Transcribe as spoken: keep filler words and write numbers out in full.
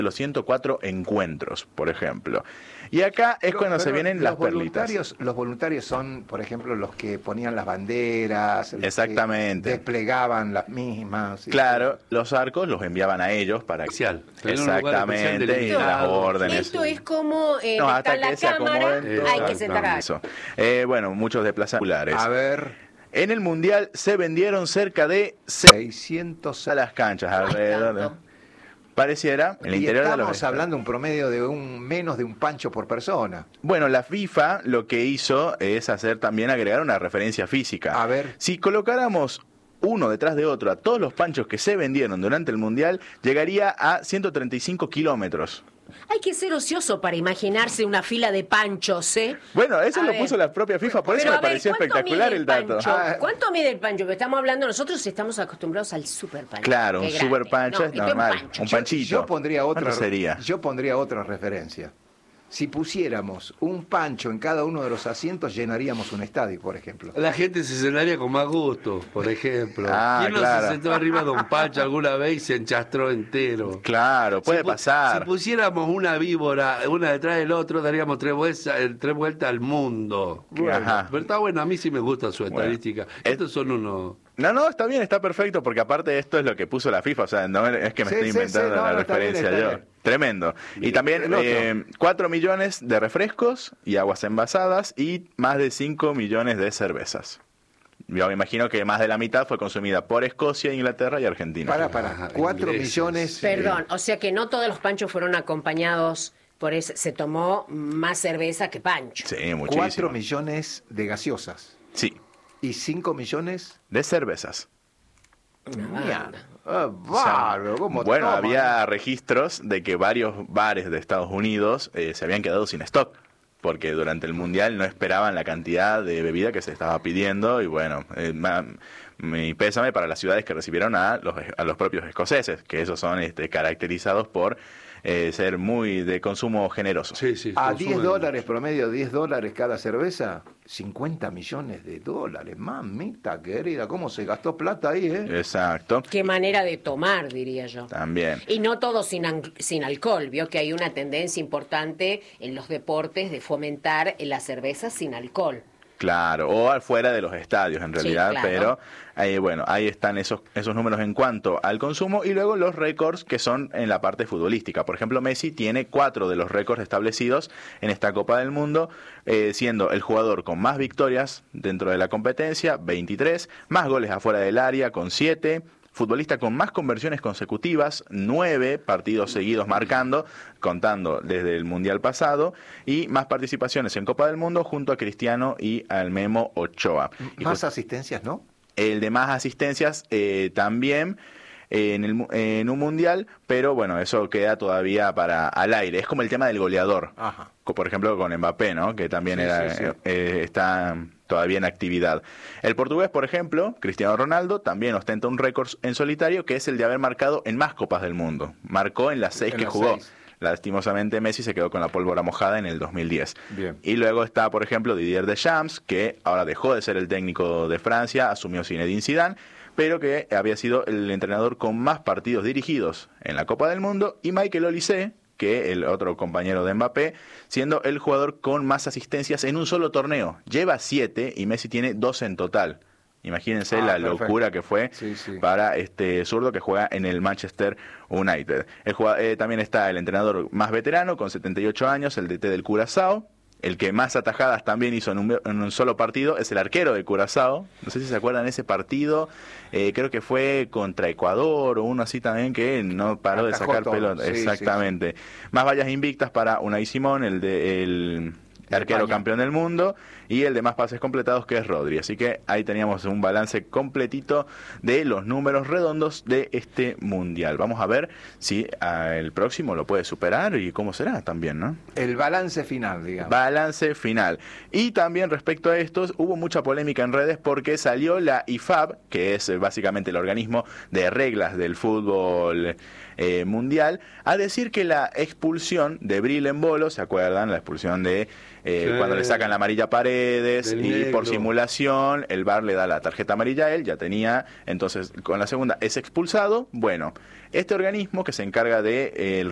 los ciento cuatro encuentros, por ejemplo. Y acá es Pero, cuando pero se vienen las voluntarios, perlitas. Los voluntarios son, por ejemplo, los que ponían las banderas, los Exactamente. que desplegaban las mismas. Claro, los arcos los enviaban a ellos para... Especial. Tener un lugar Exactamente, especial y las delimitado. órdenes. Esto es como eh, No, está hasta la que se cámara, acomoden hay todos. que sentar a... Eso. Eh, bueno, muchos desplazadores. A ver, En el Mundial se vendieron cerca de seiscientos a las canchas No es alrededor de... tanto. Pareciera, en el y interior de los estamos estadios. hablando de un promedio de un menos de un pancho por persona. Bueno, la FIFA lo que hizo es hacer también agregar una referencia física. A ver. Si colocáramos uno detrás de otro a todos los panchos que se vendieron durante el Mundial, llegaría a ciento treinta y cinco kilómetros. Hay que ser ocioso para imaginarse una fila de panchos, ¿eh? Bueno, eso A lo ver. puso la propia FIFA, por eso Pero, me a ver, pareció ¿cuánto espectacular mide el dato. pancho? Ah, ¿Cuánto mide el pancho? Porque estamos hablando, nosotros estamos acostumbrados al super pancho. Claro, un Qué super grande. pancho No, es esto normal, pancho. un Yo- panchito. Yo pondría otra, ¿Cuánto sería? yo pondría otra referencia. Si pusiéramos un pancho en cada uno de los asientos, llenaríamos un estadio, por ejemplo. La gente se cenaría con más gusto, por ejemplo. Ah, ¿Quién no claro. se sentó arriba de un pancho alguna vez y se enchastró entero? Claro, puede Si pu- pasar. Si pusiéramos una víbora, una detrás del otro, daríamos tres vueltas, eh, tres vueltas al mundo. Ajá. Pero está bueno, a mí sí me gusta su Bueno. estadística. Es- Estos son unos... No, no, está bien, está perfecto, porque aparte esto es lo que puso la FIFA, o sea, no es que me Sí, estoy sí, inventando sí, no, la no, está bien, referencia está yo. bien. Tremendo. Y Bien. también El otro. eh, cuatro millones de refrescos y aguas envasadas y más de cinco millones de cervezas. Yo me imagino que más de la mitad fue consumida por Escocia, Inglaterra y Argentina. Para, Ah, para, cuatro ingleses. millones. Perdón, o sea que no todos los panchos fueron acompañados por ese, se tomó más cerveza que pancho. Sí, eh, muchísimo. cuatro millones de gaseosas Sí, y cinco millones. de cervezas. Una Ah, O sea, bárbaro, ¿cómo bueno, toman? había registros de que varios bares de Estados Unidos eh, se habían quedado sin stock, porque durante el Mundial no esperaban la cantidad de bebida que se estaba pidiendo, y bueno, eh, ma- mi pésame para las ciudades que recibieron a los, a los propios escoceses, que esos son este, caracterizados por eh, ser muy de consumo generoso. Sí, sí, A consumen diez dólares, mucho. promedio diez dólares cada cerveza, cincuenta millones de dólares. Mamita querida, ¿cómo se gastó plata ahí, eh? Exacto. Qué manera de tomar, diría yo. También. Y no todo sin, an- sin alcohol. Vio que hay una tendencia importante en los deportes de fomentar la cerveza sin alcohol. Claro, o afuera de los estadios en Sí, realidad, claro. pero eh, bueno, ahí están esos, esos números en cuanto al consumo y luego los récords que son en la parte futbolística. Por ejemplo, Messi tiene cuatro de los récords establecidos en esta Copa del Mundo, eh, siendo el jugador con más victorias dentro de la competencia, veintitrés, más goles afuera del área con siete, futbolista con más conversiones consecutivas, nueve partidos seguidos marcando, contando desde el Mundial pasado, y más participaciones en Copa del Mundo junto a Cristiano y al Memo Ochoa. Y Más just- asistencias, ¿no? el de más asistencias eh, también eh, en, el, mu- en un Mundial, pero bueno, eso queda todavía para al aire. Es como el tema del goleador. Ajá. Co- Por ejemplo, con Mbappé, ¿no? Que también Sí, era, sí, sí. eh, eh, está todavía en actividad. El portugués, por ejemplo, Cristiano Ronaldo, también ostenta un récord en solitario, que es el de haber marcado en más Copas del Mundo. Marcó en las seis En que las jugó. seis. Lastimosamente Messi se quedó con la pólvora mojada en el dos mil diez. Bien. Y luego está, por ejemplo, Didier Deschamps, que ahora dejó de ser el técnico de Francia, asumió Zinedine Zidane, pero que había sido el entrenador con más partidos dirigidos en la Copa del Mundo, y Michael Olise, que el otro compañero de Mbappé, siendo el jugador con más asistencias en un solo torneo. Lleva siete y Messi tiene doce en total. Imagínense Ah, la perfecto. locura que fue Sí, sí. para este zurdo que juega en el Manchester United. El jugad- eh, también está el entrenador más veterano, con setenta y ocho años, el D T del Curazao. El que más atajadas también hizo en un, en un solo partido es el arquero de Curazao. No sé si se acuerdan de ese partido. Eh, creo que fue contra Ecuador o uno así también que no paró de Atajó sacar todo. pelota. Sí, sí, Exactamente. Más vallas invictas para Unai Simón, el de el De arquero España. campeón del mundo, y el de más pases completados, que es Rodri. Así que ahí teníamos un balance completito de los números redondos de este mundial. Vamos a ver si ah, el próximo lo puede superar y cómo será también, ¿no? El balance final, digamos. Balance final. Y también respecto a estos, hubo mucha polémica en redes porque salió la I F A B, que es eh, básicamente el organismo de reglas del fútbol eh, mundial, a decir que la expulsión de Bril Embolo, ¿se acuerdan? La expulsión de eh, Sí. cuando le sacan la amarilla a Paredes Del y negro. por simulación el V A R le da la tarjeta amarilla a él, ya tenía, entonces con la segunda es expulsado. Bueno, este organismo que se encarga de eh, el